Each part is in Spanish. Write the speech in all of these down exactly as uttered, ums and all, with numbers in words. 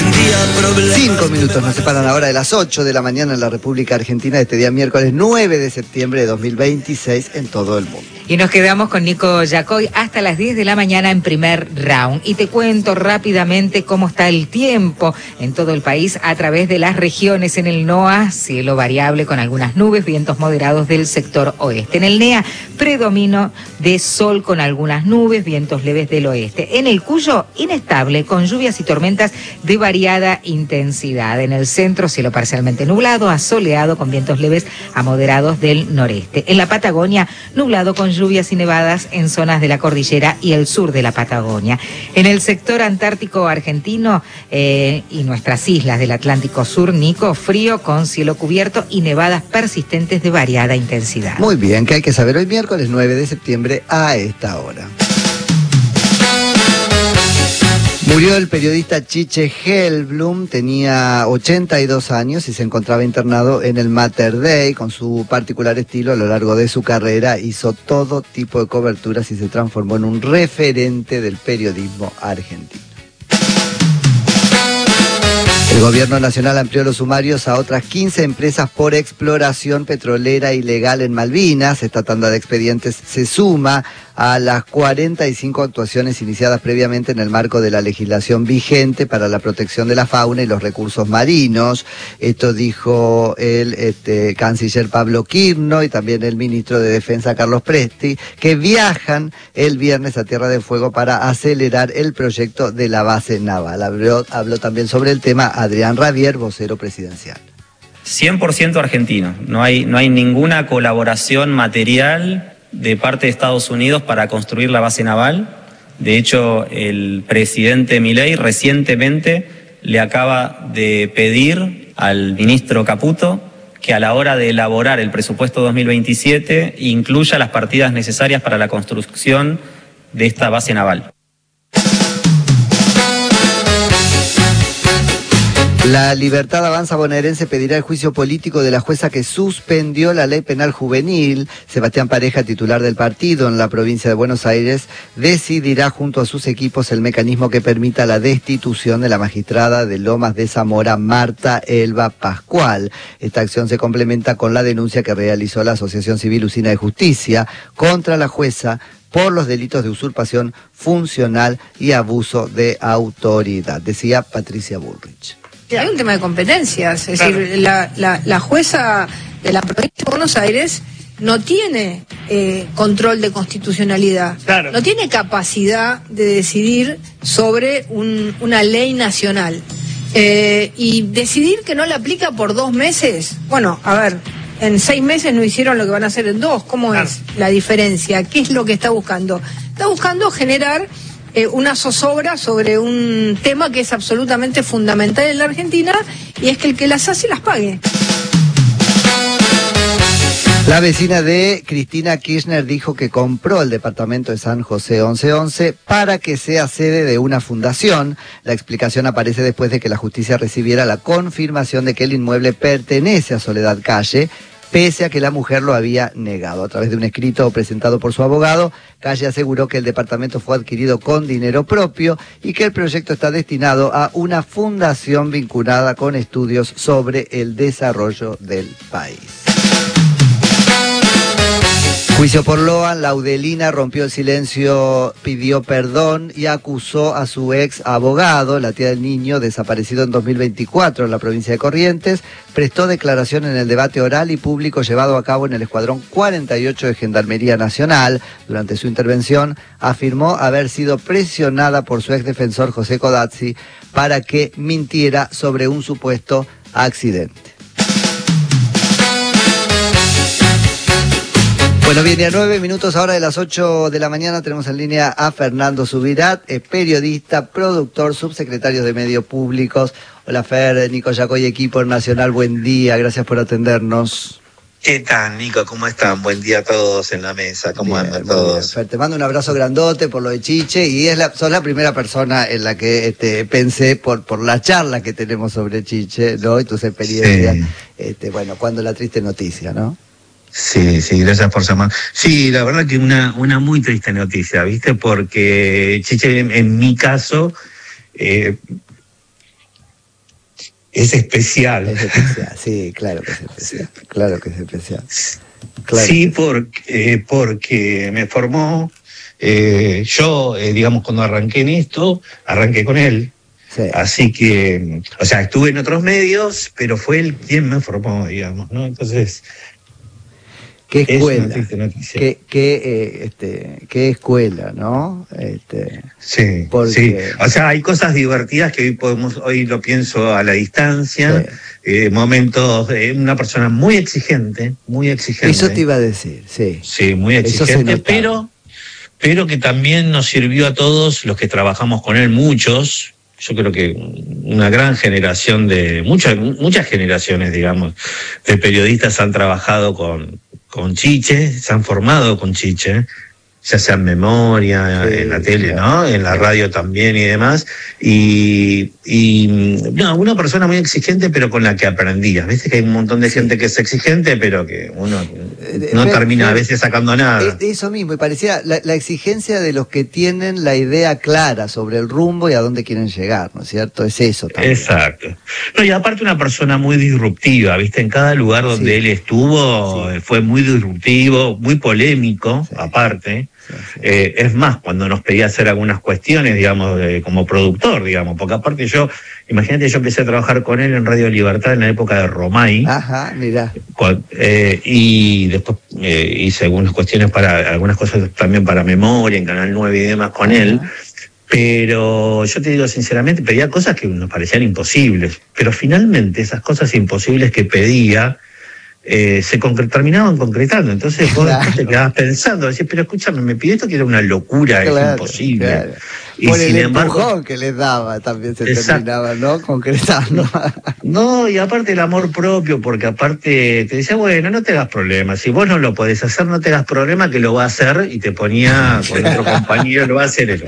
entendía problemas. Cinco minutos nos separan ahora de las ocho de la mañana en la República Argentina, este día miércoles nueve de septiembre de dos mil veintiséis en todo el mundo. Y nos quedamos con Nico Yacoy hasta las diez de la mañana en primer round. Y te cuento rápidamente cómo está el tiempo en todo el país a través de las regiones. En el NOA, cielo variable con algunas nubes, vientos moderados del sector oeste. En el NEA, predomino de sol con algunas nubes, vientos leves del oeste. En el Cuyo, inestable con lluvias y tormentas de variada intensidad. En el centro, cielo parcialmente nublado, asoleado con vientos leves a moderados del noreste. En la Patagonia, nublado con lluvias y nevadas en zonas de la cordillera y el sur de la Patagonia. En el sector antártico argentino eh, y nuestras islas del Atlántico Sur, Nico, frío con cielo cubierto y nevadas persistentes de variada intensidad. Muy bien, ¿qué hay que saber hoy miércoles nueve de septiembre a esta hora? Murió el periodista Chiche Hellblum, tenía ochenta y dos años y se encontraba internado en el Mater Dei. Con su particular estilo, a lo largo de su carrera hizo todo tipo de coberturas y se transformó en un referente del periodismo argentino. El gobierno nacional amplió los sumarios a otras quince empresas por exploración petrolera ilegal en Malvinas. Esta tanda de expedientes se suma a las cuarenta y cinco actuaciones iniciadas previamente en el marco de la legislación vigente para la protección de la fauna y los recursos marinos. Esto dijo el este, canciller Pablo Quirno y también el ministro de Defensa Carlos Presti, que viajan el viernes a Tierra del Fuego para acelerar el proyecto de la base naval. Habló, habló también sobre el tema Adrián Rabier, vocero presidencial. cien por ciento argentino, no hay, no hay ninguna colaboración material de parte de Estados Unidos para construir la base naval. De hecho, el presidente Milei recientemente le acaba de pedir al ministro Caputo que a la hora de elaborar el presupuesto dos mil veintisiete incluya las partidas necesarias para la construcción de esta base naval. La Libertad Avanza bonaerense pedirá el juicio político de la jueza que suspendió la ley penal juvenil. Sebastián Pareja, titular del partido en la provincia de Buenos Aires, decidirá junto a sus equipos el mecanismo que permita la destitución de la magistrada de Lomas de Zamora, Marta Elba Pascual. Esta acción se complementa con la denuncia que realizó la Asociación Civil Usina de Justicia contra la jueza por los delitos de usurpación funcional y abuso de autoridad, decía Patricia Bullrich. Hay un tema de competencias, es claro. decir, la, la, la jueza de la provincia de Buenos Aires no tiene eh, control de constitucionalidad, claro. no tiene capacidad de decidir sobre un, una ley nacional. Eh, y decidir que no la aplica por dos meses, bueno, a ver, en seis meses no hicieron lo que van a hacer en dos, ¿cómo claro. es la diferencia? ¿Qué es lo que está buscando? Está buscando generar Eh, una zozobra sobre un tema que es absolutamente fundamental en la Argentina, y es que el que las hace las pague. La vecina de Cristina Kirchner dijo que compró el departamento de San José once once para que sea sede de una fundación. La explicación aparece después de que la justicia recibiera la confirmación de que el inmueble pertenece a Soledad Calle, pese a que la mujer lo había negado. A través de un escrito presentado por su abogado, Calle aseguró que el departamento fue adquirido con dinero propio y que el proyecto está destinado a una fundación vinculada con estudios sobre el desarrollo del país. Juicio por Loan, Laudelina rompió el silencio, pidió perdón y acusó a su ex abogado, la tía del niño, desaparecido en dos mil veinticuatro en la provincia de Corrientes. Prestó declaración en el debate oral y público llevado a cabo en el Escuadrón cuarenta y ocho de Gendarmería Nacional. Durante su intervención afirmó haber sido presionada por su ex defensor José Codazzi para que mintiera sobre un supuesto accidente. Bueno, viene a nueve minutos ahora de las ocho de la mañana. Tenemos en línea a Fernando Subirat, es periodista, productor, subsecretario de Medios Públicos. Hola Fer, Nico Yacoy, equipo nacional, buen día, gracias por atendernos. ¿Qué tal, Nico? ¿Cómo están? Buen día a todos en la mesa, ¿cómo bien, andan todos? Fer, te mando un abrazo grandote por lo de Chiche, y es la, sos la primera persona en la que este, pensé por, por la charla que tenemos sobre Chiche, ¿no? Y tus experiencias, sí. este, bueno, cuando la triste noticia, ¿no? Sí, sí, gracias por llamar. Sí, la verdad que una, una muy triste noticia, ¿viste? Porque Chiche, en, en mi caso, eh, es especial. Es especial, sí, claro que es especial, claro que es especial. Claro sí, que porque, eh, porque me formó, eh, yo, eh, digamos, cuando arranqué en esto, arranqué con él. sí. Así que, o sea, estuve en otros medios, pero fue él quien me formó, digamos, ¿no? Entonces, qué escuela, es una triste noticia. qué, qué, eh, este, qué escuela, ¿no? Este, sí, porque... sí. O sea, hay cosas divertidas que hoy podemos, hoy lo pienso a la distancia, sí. eh, momentos de una persona muy exigente, muy exigente. Eso te iba a decir, sí. Sí, muy exigente, pero, pero que también nos sirvió a todos los que trabajamos con él, muchos. Yo creo que una gran generación de, muchas, muchas generaciones, digamos, de periodistas han trabajado con, con Chiche, se han formado con Chiche, ya sea en memoria, sí, en la tele, claro, ¿no? En la radio también y demás. Y, y no, una persona muy exigente, pero con la que aprendías. Viste que hay un montón de sí. gente que es exigente, pero que uno no pero, termina pero, a veces sacando nada. Eso mismo, y parecía la, la exigencia de los que tienen la idea clara sobre el rumbo y a dónde quieren llegar, ¿no es cierto? Es eso también. Exacto. No, y aparte una persona muy disruptiva, ¿viste? En cada lugar donde sí. él estuvo sí. fue muy disruptivo, muy polémico, sí. aparte. Sí, sí. Eh, es más, cuando nos pedía hacer algunas cuestiones, digamos, de, como productor, digamos, porque aparte yo, imagínate, yo empecé a trabajar con él en Radio Libertad en la época de Romay. Ajá, mirá. Con, eh, y después eh, hice algunas cuestiones para, algunas cosas también para memoria, en Canal nueve y demás con Ajá. él. Pero yo te digo sinceramente, pedía cosas que nos parecían imposibles. Pero finalmente esas cosas imposibles que pedía, Eh, se concre- terminaban concretando, entonces vos claro. te quedabas pensando, decís, pero escúchame, me pidió esto que era una locura, claro, es imposible. Claro. Y por sin el embargo, empujón que les daba también se exacto. terminaba, ¿no? Concretando. No, y aparte el amor propio, porque aparte te decía, bueno, no te hagas problemas, si vos no lo podés hacer, no te hagas problema que lo va a hacer, y te ponía con otro compañero, lo va a hacer él.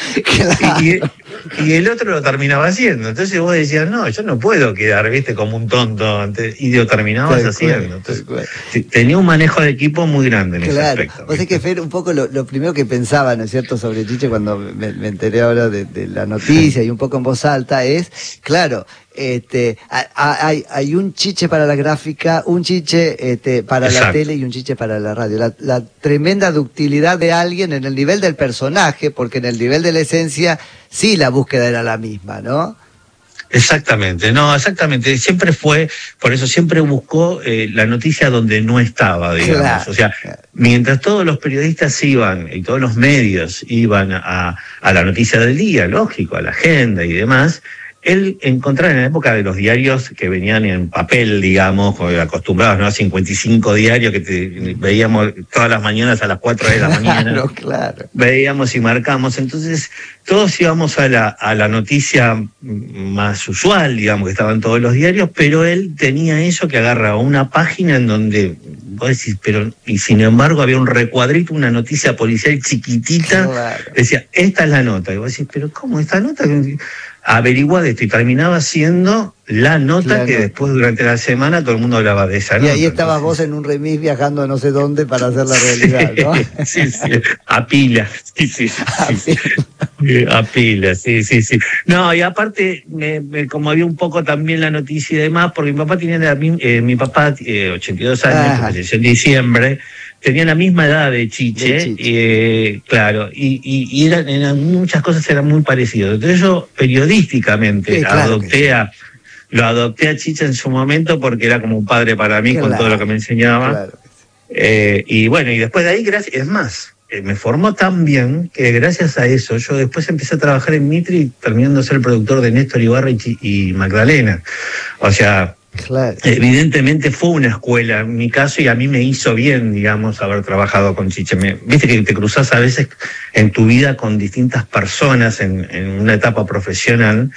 Claro. Y, y el otro lo terminaba haciendo, entonces vos decías, no, yo no puedo quedar, viste, como un tonto, y lo terminabas haciendo. Entonces, tenía un manejo de equipo muy grande en claro. ese aspecto. O sea que Fer, un poco lo, lo primero que pensaba, ¿no es cierto?, sobre Chiche cuando me, me enteré ahora de, de la noticia y un poco en voz alta es, claro, este, hay, hay un Chiche para la gráfica, un Chiche este, para Exacto. la tele y un Chiche para la radio. La, la tremenda ductilidad de alguien en el nivel del personaje, porque en el nivel de la esencia sí la búsqueda era la misma, ¿no? Exactamente, no, exactamente, siempre fue, por eso siempre buscó eh, la noticia donde no estaba, digamos, claro, o sea, claro. mientras todos los periodistas iban, y todos los medios iban a, a la noticia del día, lógico, a la agenda y demás, él encontraba en la época de los diarios que venían en papel, digamos, acostumbrados, ¿no? A cincuenta y cinco diarios que te, veíamos todas las mañanas a las cuatro de la mañana. Claro, claro. Veíamos y marcamos. Entonces, todos íbamos a la, a la noticia más usual, digamos, que estaban todos los diarios, pero él tenía eso que agarraba una página en donde, vos decís, pero, y sin embargo había un recuadrito, una noticia policial chiquitita, claro. decía, esta es la nota. Y vos decís, pero ¿cómo esta nota? Averigua de esto, y terminaba siendo la nota claro. que después durante la semana todo el mundo hablaba de esa y nota. Y ahí estabas entonces... vos en un remis viajando a no sé dónde para hacer la realidad, ¿no? Sí, sí, a pila, sí, sí, sí, a, sí. Pila. a pila, sí, sí, sí. No, y aparte, me, me conmovió un poco también la noticia y demás, porque mi papá tenía, la, eh, mi papá, eh, ochenta y dos años, falleció en diciembre, tenía la misma edad de Chiche, de Chiche. Eh, claro, y, y, y eran, eran, muchas cosas eran muy parecidas. Entonces yo periodísticamente sí, claro adopté sí. a, lo adopté a Chiche en su momento porque era como un padre para mí claro, con todo lo que me enseñaba. Claro sí. eh, y bueno, y después de ahí, gracias, es más, eh, me formó tan bien que gracias a eso yo después empecé a trabajar en Mitre, terminando de ser el productor de Néstor Ibarra y, y Magdalena. O sea... Claro. Evidentemente fue una escuela en mi caso y a mí me hizo bien, digamos, haber trabajado con Chiche. Me, viste que te cruzás a veces en tu vida con distintas personas en, en una etapa profesional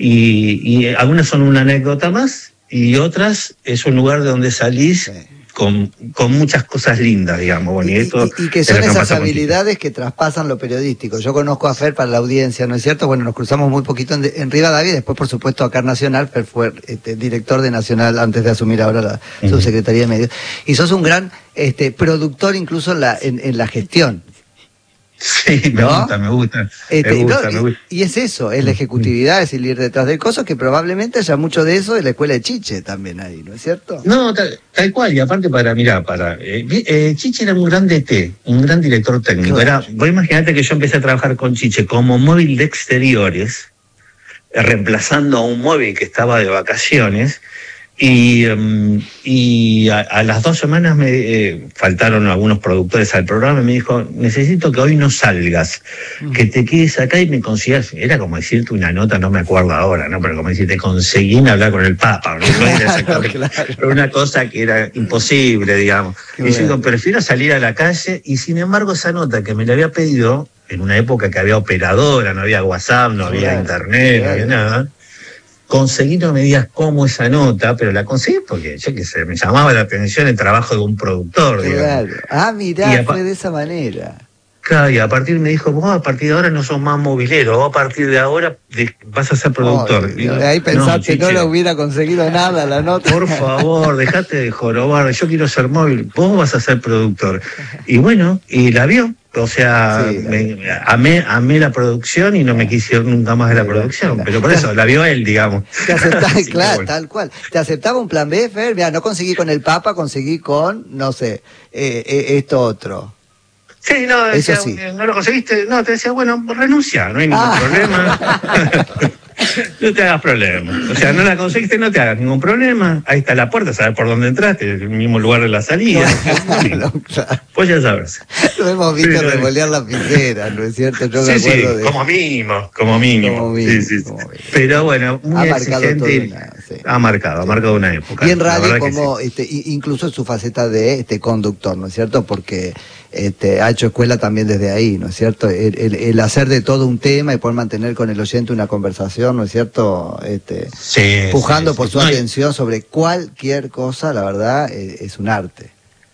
y, y algunas son una anécdota más y otras es un lugar de donde salís sí. Con, con muchas cosas lindas, digamos. Bueno, y, y, esto y, y que son esas habilidades que traspasan lo periodístico. Yo conozco a Fer para la audiencia, ¿no es cierto? Bueno, nos cruzamos muy poquito en, en Rivadavia, después por supuesto acá en Nacional. Fer fue este, director de Nacional antes de asumir ahora la uh-huh. subsecretaría de Medios. Y sos un gran este, productor incluso en la, en, en la gestión. Sí, me ¿no? gusta, me gusta. Este, me gusta, no, me gusta. Y, y es eso, es la ejecutividad, es el ir detrás de cosas, que probablemente haya mucho de eso de la escuela de Chiche también ahí, ¿no es cierto? No, tal, tal cual, y aparte para, mirá, para, eh, eh, Chiche era un gran D T, un gran director técnico. Claro. Era, vos imaginate que yo empecé a trabajar con Chiche como móvil de exteriores, eh, reemplazando a un móvil que estaba de vacaciones, y, um, y a, a las dos semanas me eh, faltaron algunos productores al programa y me dijo, necesito que hoy no salgas, mm. que te quedes acá y me consigas, era como decirte una nota, no me acuerdo ahora, ¿no? Pero como decirte, conseguí hablar con el Papa, ¿no? No era exactamente, claro. Pero una cosa que era imposible, digamos. Qué y yo digo, prefiero salir a la calle, y sin embargo esa nota que me la había pedido, en una época que había operadora, no había WhatsApp, no había claro, internet, claro. no había nada, conseguí, no me digas cómo esa nota, pero la conseguí porque, yo qué sé, me llamaba la atención el trabajo de un productor. Claro. Digamos. Ah, mirá, fue de esa manera. Claro, y a partir me dijo, vos a partir de ahora no sos más movilero, vos a partir de ahora de, vas a ser productor. Oh, digo, ahí pensaste, no, no lo hubiera conseguido nada la nota. Por favor, dejate de jorobar, yo quiero ser móvil, vos vas a ser productor. Y bueno, y la vio. O sea, sí, me, amé, amé la producción y no me quise ir nunca más de la producción, pero por eso la vio él, digamos. Te aceptaba, claro, bueno. Tal cual. Te aceptaba un plan B, Fer, mira, no conseguí con el Papa, conseguí con, no sé, eh, eh, esto otro. Sí, no, decía, eso sí. No lo conseguiste, no, te decía, bueno, renuncia, no hay ningún ah. problema. No te hagas problema. O sea, no la conseguiste, no te hagas ningún problema. Ahí está la puerta, sabes por dónde entraste, el mismo lugar de la salida. Claro, claro. Pues ya sabes. Lo hemos visto sí, revolear la piscera, ¿no es cierto? Yo sí, me sí, de... como mínimo, como mínimo. Como mínimo, sí, sí, como mínimo. Pero bueno, muy ha marcado exigente. Una, sí. Ha marcado, ha marcado una época. Y en radio como, sí. este, incluso en su faceta de este conductor, ¿no es cierto? Porque este, ha hecho escuela también desde ahí, ¿no es cierto? El, el, el hacer de todo un tema y poder mantener con el oyente una conversación, ¿no es cierto? Este, sí, pujando sí, por sí. su no, atención sobre cualquier cosa, la verdad, es, es un arte.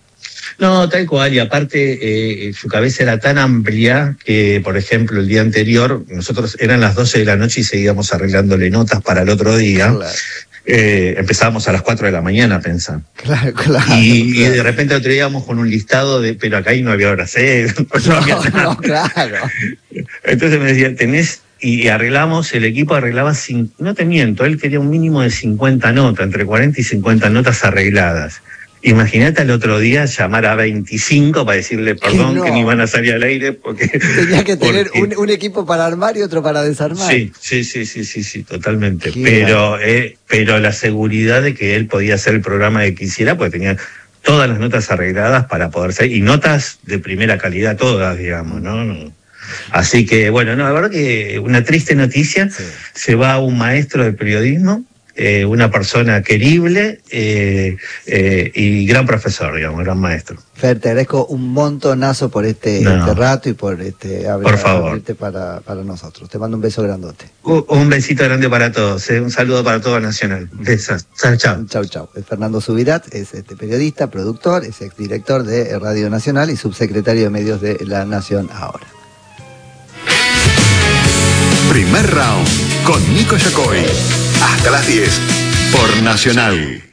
No, tal cual, y aparte eh, su cabeza era tan amplia que, por ejemplo, el día anterior, nosotros eran las doce de la noche y seguíamos arreglándole notas para el otro día. Claro. Eh, empezábamos a las cuatro de la mañana a pensar. Claro, claro. Y, claro. y de repente otro día íbamos con un listado de, pero acá ahí no había hora cero, no, no había nada. No, claro. Entonces me decía, tenés, y arreglamos, el equipo arreglaba, sin, no te miento, él quería un mínimo de cincuenta notas, entre cuarenta y cincuenta notas arregladas. Imagínate al otro día llamar a veinticinco para decirle perdón, no. que ni van a salir al aire porque... Tenía que tener porque... un, un equipo para armar y otro para desarmar. Sí, sí, sí, sí, sí, sí, totalmente. Pero, eh, pero la seguridad de que él podía hacer el programa que quisiera, porque tenía todas las notas arregladas para poder ser, y notas de primera calidad todas, digamos, ¿no? no. Así que, bueno, no, la verdad que una triste noticia, sí. Se va un maestro de periodismo, Eh, una persona querible eh, eh, y gran profesor, digamos, gran maestro. Fer, te agradezco un montonazo por este, no. este rato y por este hablar, por favor. Para, para nosotros. Te mando un beso grandote. Uh, un besito grande para todos, eh. Un saludo para todo Nacional. Besos. Chao, chao. Chao, chao. Es Fernando Subirat, es este periodista, productor, es exdirector de Radio Nacional y subsecretario de Medios de La Nación ahora. Primer round con Nico Yacoy. Hasta las diez por Nacional.